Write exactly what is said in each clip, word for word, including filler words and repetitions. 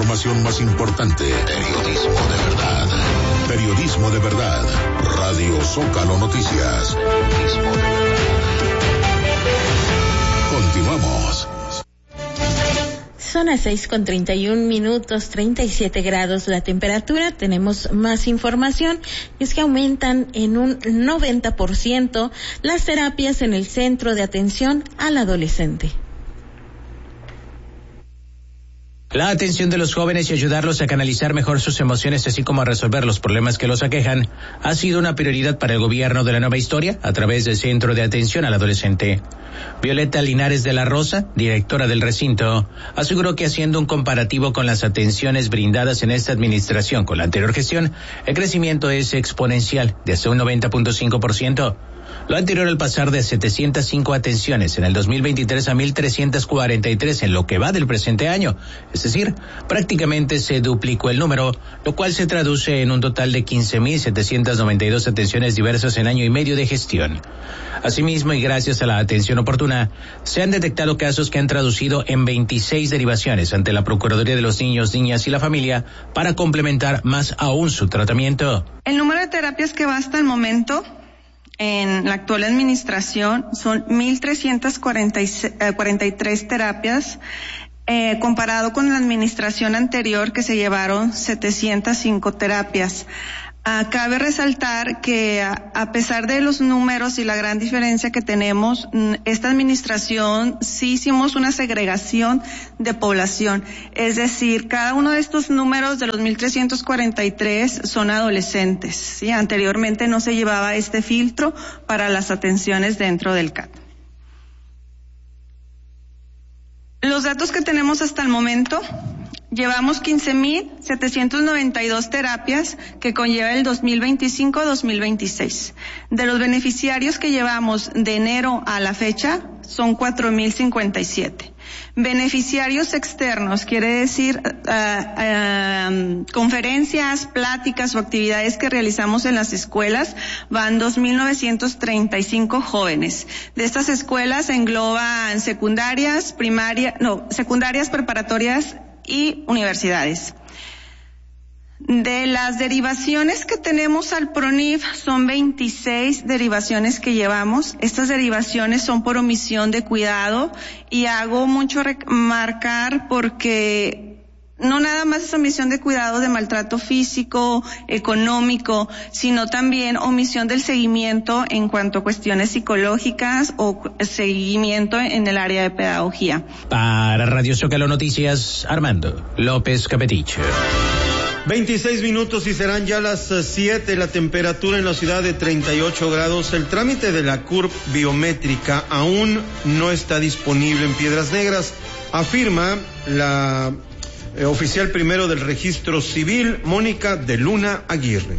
información más importante. Periodismo de verdad. Periodismo de verdad. Radio Zócalo Noticias. Periodismo de verdad. Continuamos. Son las seis con treinta y un minutos, treinta y siete grados la temperatura. Tenemos más información y es que aumentan en un noventa por ciento las terapias en el Centro de Atención al Adolescente. La atención de los jóvenes y ayudarlos a canalizar mejor sus emociones, así como a resolver los problemas que los aquejan, ha sido una prioridad para el gobierno de la nueva historia a través del Centro de Atención al Adolescente. Violeta Linares de la Rosa, directora del recinto, aseguró que haciendo un comparativo con las atenciones brindadas en esta administración con la anterior gestión, el crecimiento es exponencial, de hasta un noventa punto cinco por ciento. Lo anterior al pasar de setecientas cinco atenciones en el dos mil veintitrés a mil trescientas cuarenta y tres en lo que va del presente año. Es decir, prácticamente se duplicó el número, lo cual se traduce en un total de quince mil setecientas noventa y dos atenciones diversas en año y medio de gestión. Asimismo, y gracias a la atención oportuna, se han detectado casos que han traducido en veintiséis derivaciones ante la Procuraduría de los Niños, Niñas y la Familia para complementar más aún su tratamiento. El número de terapias que va hasta el momento en la actual administración son mil trescientas cuarenta y tres terapias, eh, comparado con la administración anterior que se llevaron setecientas cinco terapias. Ah, cabe resaltar que a, a pesar de los números y la gran diferencia que tenemos, esta administración sí hicimos una segregación de población. Es decir, cada uno de estos números de los mil trescientos cuarenta y tres son adolescentes, ¿sí? Anteriormente no se llevaba este filtro para las atenciones dentro del C A T. Los datos que tenemos hasta el momento: llevamos quince mil setecientas noventa y dos terapias que conlleva el dos mil veinticinco a dos mil veintiséis. De los beneficiarios que llevamos de enero a la fecha son cuatro mil cincuenta y siete. Beneficiarios externos, quiere decir uh, uh, conferencias, pláticas o actividades que realizamos en las escuelas, van dos mil novecientos treinta y cinco jóvenes. De estas escuelas engloban secundarias, primarias, no, secundarias, preparatorias y universidades. De las derivaciones que tenemos al PRONIF, son veintiséis derivaciones que llevamos. Estas derivaciones son por omisión de cuidado, y hago mucho remarcar porque no nada más es omisión de cuidado de maltrato físico, económico, sino también omisión del seguimiento en cuanto a cuestiones psicológicas o seguimiento en el área de pedagogía. Para Radio Zócalo Noticias, Armando López Capetiche. veintiséis minutos y serán ya las siete, la temperatura en la ciudad de treinta y ocho grados. El trámite de la C U R P biométrica aún no está disponible en Piedras Negras, afirma la eh, oficial primero del registro civil, Mónica de Luna Aguirre.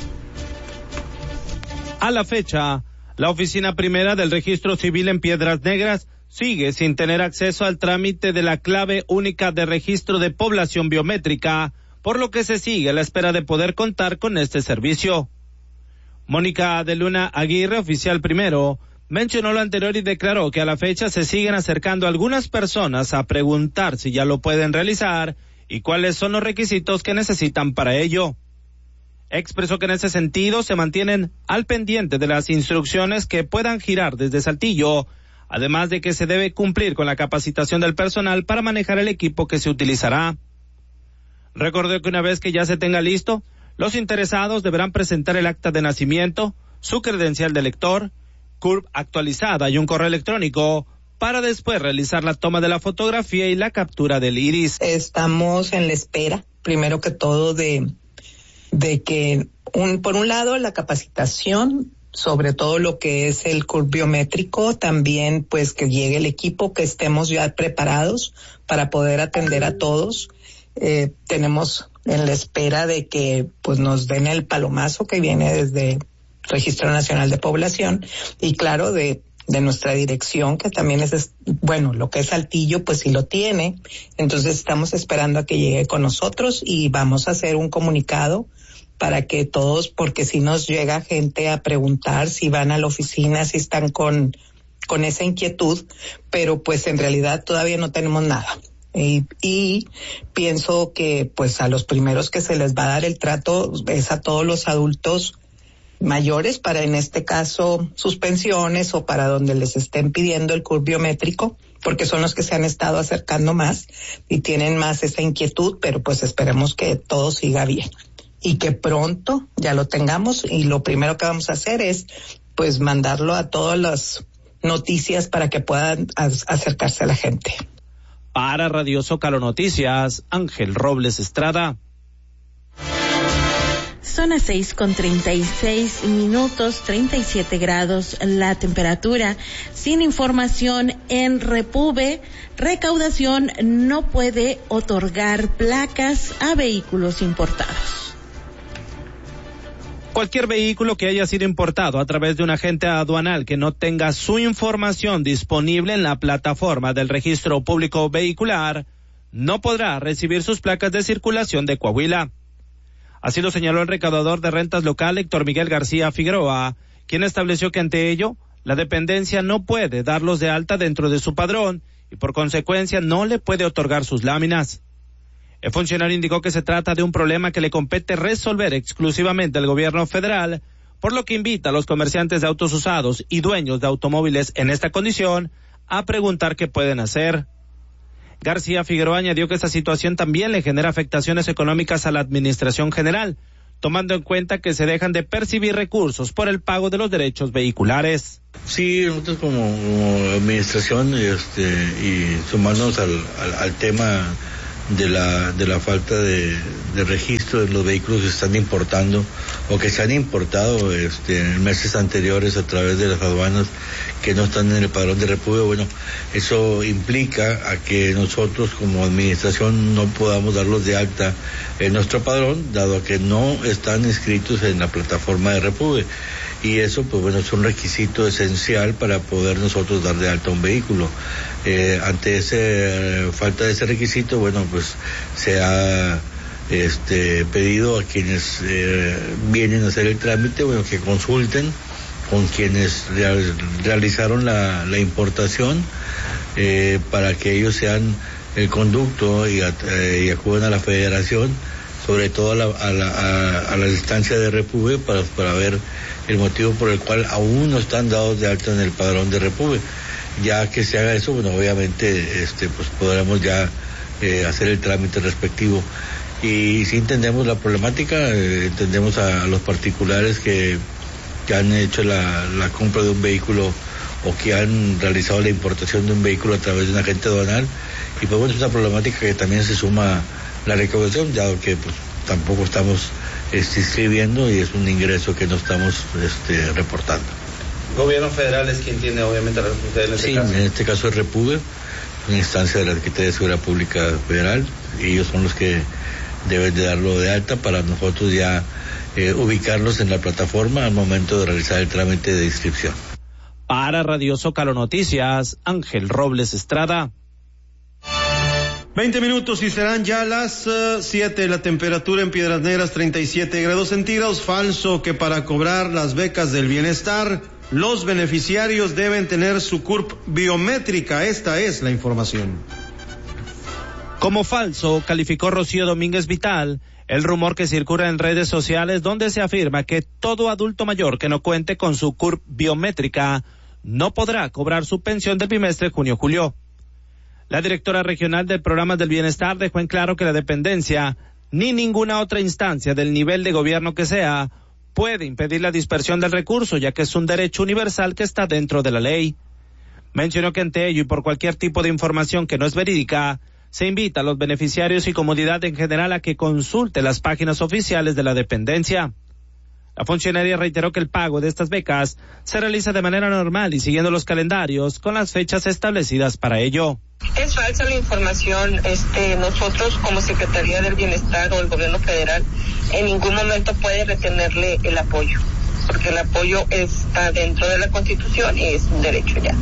A la fecha, la oficina primera del registro civil en Piedras Negras sigue sin tener acceso al trámite de la clave única de registro de población biométrica, por lo que se sigue a la espera de poder contar con este servicio. Mónica de Luna Aguirre, oficial primero, mencionó lo anterior y declaró que a la fecha se siguen acercando algunas personas a preguntar si ya lo pueden realizar y cuáles son los requisitos que necesitan para ello. Expresó que en ese sentido se mantienen al pendiente de las instrucciones que puedan girar desde Saltillo, además de que se debe cumplir con la capacitación del personal para manejar el equipo que se utilizará. Recordó que una vez que ya se tenga listo, los interesados deberán presentar el acta de nacimiento, su credencial de lector, C U R P actualizada y un correo electrónico, para después realizar la toma de la fotografía y la captura del iris. Estamos en la espera, primero que todo, de, de que, un, por un lado, la capacitación sobre todo lo que es el C U R P biométrico, también pues que llegue el equipo, que estemos ya preparados para poder atender a todos. Eh, tenemos en la espera de que pues nos den el palomazo que viene desde Registro Nacional de Población y claro de de nuestra dirección, que también es, bueno, lo que es Saltillo pues sí lo tiene, entonces estamos esperando a que llegue con nosotros y vamos a hacer un comunicado para que todos, porque si nos llega gente a preguntar si van a la oficina, si están con con esa inquietud, pero pues en realidad todavía no tenemos nada. Y, y pienso que pues a los primeros que se les va a dar el trato es a todos los adultos mayores, para en este caso suspensiones o para donde les estén pidiendo el C U R biométrico, porque son los que se han estado acercando más y tienen más esa inquietud, pero pues esperemos que todo siga bien y que pronto ya lo tengamos, y lo primero que vamos a hacer es pues mandarlo a todas las noticias para que puedan acercarse a la gente. Para Radio Zócalo Noticias, Ángel Robles Estrada. Son las seis con treinta y seis minutos, treinta y siete grados la temperatura. Sin información en Repube, Recaudación no puede otorgar placas a vehículos importados. Cualquier vehículo que haya sido importado a través de un agente aduanal que no tenga su información disponible en la plataforma del Registro Público Vehicular no podrá recibir sus placas de circulación de Coahuila. Así lo señaló el recaudador de rentas local Héctor Miguel García Figueroa, quien estableció que ante ello la dependencia no puede darlos de alta dentro de su padrón y por consecuencia no le puede otorgar sus láminas. El funcionario indicó que se trata de un problema que le compete resolver exclusivamente al gobierno federal, por lo que invita a los comerciantes de autos usados y dueños de automóviles en esta condición a preguntar qué pueden hacer. García Figueroa añadió que esta situación también le genera afectaciones económicas a la administración general, tomando en cuenta que se dejan de percibir recursos por el pago de los derechos vehiculares. Sí, nosotros como, como administración este, y sumarnos al, al, al tema de la de la falta de, de registro de los vehículos que se están importando o que se han importado este, en meses anteriores a través de las aduanas que no están en el padrón de Repube. Bueno, eso implica a que nosotros como administración no podamos darlos de alta en nuestro padrón, dado que no están inscritos en la plataforma de Repube. Y eso, pues bueno, es un requisito esencial para poder nosotros dar de alta un vehículo. Eh, ante ese falta de ese requisito, bueno, pues se ha este, pedido a quienes eh, vienen a hacer el trámite, bueno, que consulten con quienes real, realizaron la, la importación eh, para que ellos sean el conducto y, eh, y acudan a la federación, sobre todo a la, a la, a, a la instancia de Repube para, para ver el motivo por el cual aún no están dados de alta en el padrón de Repube. Ya que se haga eso, bueno, obviamente este pues podremos ya eh, hacer el trámite respectivo. Y si entendemos la problemática, eh, entendemos a, a los particulares que, que han hecho la, la compra de un vehículo o que han realizado la importación de un vehículo a través de un agente aduanal, y pues bueno, es una problemática que también se suma la recaudación, dado que pues tampoco estamos este, inscribiendo y es un ingreso que no estamos este, reportando. El gobierno federal es quien tiene obviamente la responsabilidad en este sí, caso. Sí, en este caso es Repube, una instancia de la Secretaría de Seguridad Pública Federal, y ellos son los que deben de darlo de alta para nosotros ya eh, ubicarlos en la plataforma al momento de realizar el trámite de inscripción. Para Radio Zócalo Noticias, Ángel Robles Estrada. veinte minutos y serán ya las uh, siete. La temperatura en Piedras Negras, treinta y siete grados centígrados. Falso que para cobrar las becas del bienestar, los beneficiarios deben tener su C U R P biométrica. Esta es la información. Como falso, calificó Rocío Domínguez Vital el rumor que circula en redes sociales donde se afirma que todo adulto mayor que no cuente con su C U R P biométrica no podrá cobrar su pensión del bimestre junio-julio. La directora regional del Programa del Bienestar dejó en claro que la dependencia, ni ninguna otra instancia del nivel de gobierno que sea, puede impedir la dispersión del recurso, ya que es un derecho universal que está dentro de la ley. Mencionó que ante ello y por cualquier tipo de información que no es verídica, se invita a los beneficiarios y comunidad en general a que consulte las páginas oficiales de la dependencia. La funcionaria reiteró que el pago de estas becas se realiza de manera normal y siguiendo los calendarios con las fechas establecidas para ello. Es falsa la información. Este, nosotros como Secretaría del Bienestar o el Gobierno Federal en ningún momento puede retenerle el apoyo, porque el apoyo está dentro de la Constitución y es un derecho ya.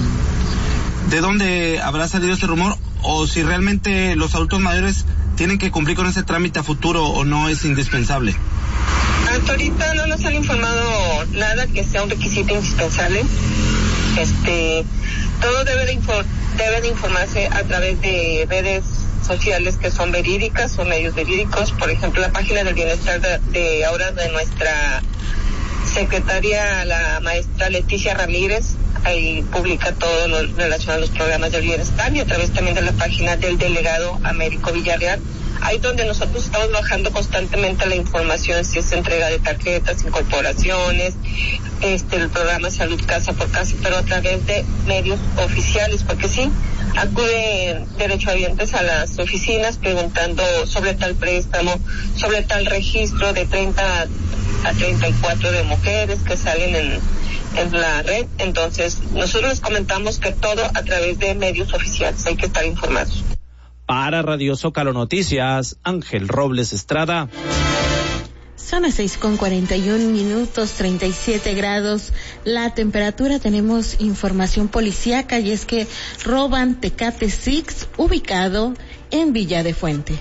¿De dónde habrá salido este rumor? O si realmente los adultos mayores tienen que cumplir con ese trámite a futuro o no es indispensable. Hasta ahorita no nos han informado nada que sea un requisito indispensable. Este, todo debe de, infor- debe de informarse a través de redes sociales que son verídicas o medios verídicos. Por ejemplo, la página del bienestar de, de ahora de nuestra secretaria, la maestra Leticia Ramírez, ahí publica todo lo relacionado a los programas del bienestar, y a través también de la página del delegado Américo Villarreal, ahí donde nosotros estamos bajando constantemente la información, si es entrega de tarjetas, incorporaciones, este el programa Salud Casa por Casa, pero a través de medios oficiales, porque sí, acuden derechohabientes a las oficinas preguntando sobre tal préstamo, sobre tal registro de treinta a treinta y cuatro de mujeres que salen en, en la red. Entonces, nosotros les comentamos que todo a través de medios oficiales, hay que estar informados. Para Radio Zócalo Noticias, Ángel Robles Estrada. Son las seis con cuarenta y un minutos, treinta y siete grados la temperatura. Tenemos información policíaca, y es que roban Tecate Six ubicado en Villa de Fuente.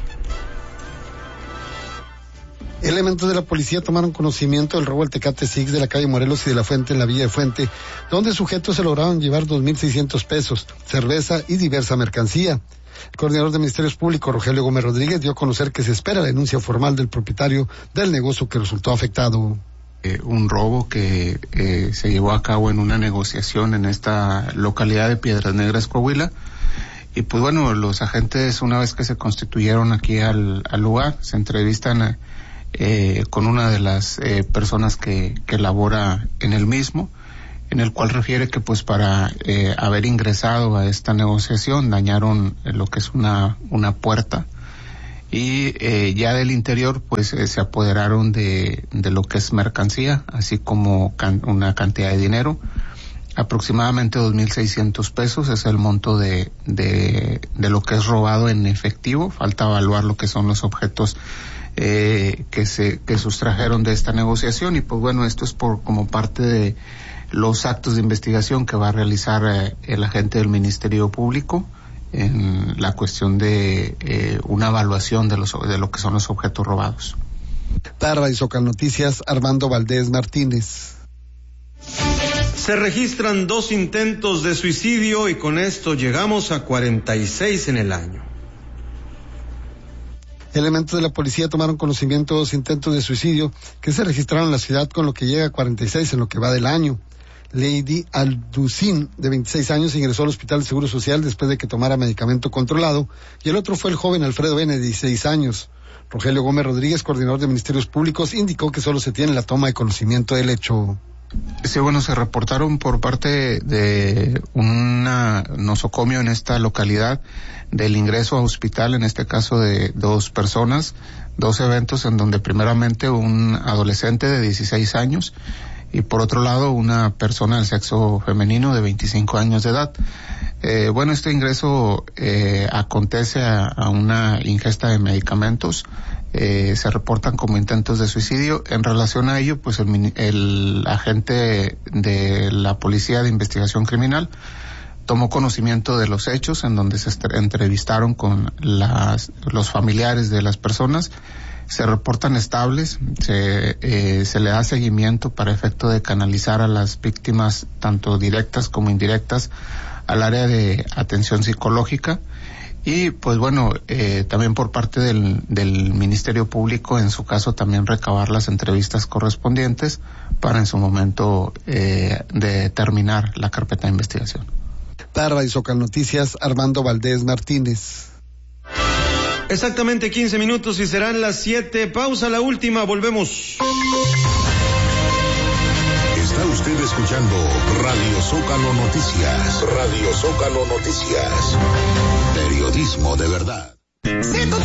Elementos de la policía tomaron conocimiento del robo del Tecate Six de la calle Morelos y de la Fuente en la Villa de Fuente, donde sujetos se lograron llevar dos mil seiscientos pesos, cerveza y diversa mercancía. El coordinador de Ministerios Públicos, Rogelio Gómez Rodríguez, dio a conocer que se espera la denuncia formal del propietario del negocio que resultó afectado. Eh, un robo que eh, se llevó a cabo en una negociación en esta localidad de Piedras Negras, Coahuila. Y pues bueno, los agentes, una vez que se constituyeron aquí al, al lugar, se entrevistan eh, con una de las eh, personas que, que labora en el mismo, en el cual refiere que pues para eh, haber ingresado a esta negociación dañaron eh, lo que es una, una puerta, y eh, ya del interior pues eh, se apoderaron de, de lo que es mercancía, así como can, una cantidad de dinero, aproximadamente dos mil seiscientos pesos es el monto de, de, de lo que es robado en efectivo. Falta evaluar lo que son los objetos eh, que se, que sustrajeron de esta negociación, y pues bueno, esto es por, como parte de los actos de investigación que va a realizar eh, el agente del Ministerio Público en la cuestión de eh, una evaluación de los de lo que son los objetos robados. Para Radio Zócalo Noticias, Armando Valdés Martínez. Se registran dos intentos de suicidio y con esto llegamos a cuarenta y seis en el año. Elementos de la policía tomaron conocimiento de dos intentos de suicidio que se registraron en la ciudad, con lo que llega a cuarenta y seis en lo que va del año. Lady Alducin, de veintiséis años, ingresó al Hospital de Seguro Social después de que tomara medicamento controlado, y el otro fue el joven Alfredo N., de dieciséis años. Rogelio Gómez Rodríguez, coordinador de Ministerios Públicos, indicó que solo se tiene la toma de conocimiento del hecho. Sí, bueno, se reportaron por parte de una nosocomio en esta localidad del ingreso a hospital, en este caso de dos personas, dos eventos en donde primeramente un adolescente de dieciséis años y por otro lado una persona del sexo femenino de veinticinco años de edad. Eh, bueno, este ingreso eh, acontece a, a una ingesta de medicamentos. Eh, se reportan como intentos de suicidio. En relación a ello, pues el, el agente de la Policía de Investigación Criminal tomó conocimiento de los hechos, en donde se entrevistaron con las, los familiares de las personas. Se reportan estables, se, eh, se le da seguimiento para efecto de canalizar a las víctimas, tanto directas como indirectas, al área de atención psicológica. Y pues bueno, eh, también por parte del, del Ministerio Público, en su caso también recabar las entrevistas correspondientes para en su momento eh, determinar la carpeta de investigación. Para Radio Zócalo Noticias, Armando Valdés Martínez. Exactamente quince minutos y serán las siete. Pausa, la última, volvemos. Está usted escuchando Radio Zócalo Noticias. Radio Zócalo Noticias. Periodismo de verdad.